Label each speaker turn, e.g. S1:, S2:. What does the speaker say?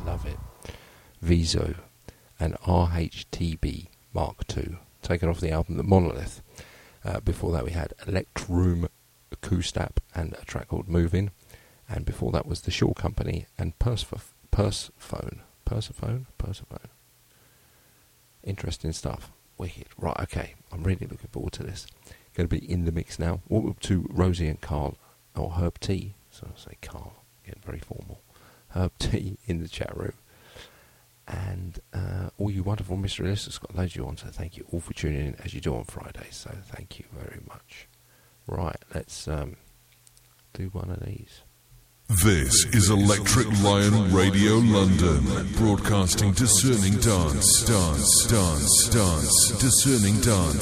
S1: love it. Viso and RHTB Mark II, taken off the album The Monolith. Before that we had Electroom, Acoustap and a track called Moving, and before that was The Shaw Company and Persephone. Interesting stuff. Wicked. Right, okay, I'm really looking forward to this. Going to be in the mix now. Welcome to Rosie and Carl, or Herb T, so I say Carl, getting very formal. Herb T in the chat room. And all you wonderful mystery listeners, got loads of you on, so thank you all for tuning in as you do on Fridays, so thank you very much. Right, let's do one of these.
S2: This is Electric Lion Radio London, broadcasting discerning dance, discerning dance.